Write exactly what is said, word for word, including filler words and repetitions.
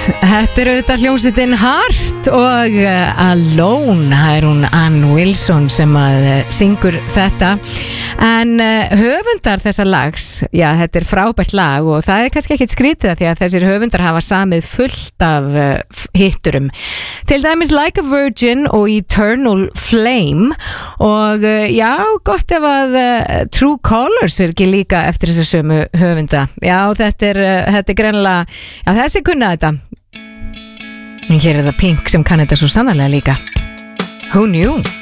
Þetta er auðvitað hljómsveitin Heart og Alone, það er hún Ann Wilson sem að syngur þetta en höfundar þessa lags, já þetta er frábært lag og það er kannski ekkit skrítið því að þessir höfundar hafa samið fullt af hitturum, til dæmis Like a Virgin og Eternal Flame og já gott ef að True Colors er ekki líka eftir þessu sömu höfunda, já þetta er, þetta er greinlega, já þessi kunna þetta. En hér er það Pink sem kann þetta svo sannarlega líka. Who knew?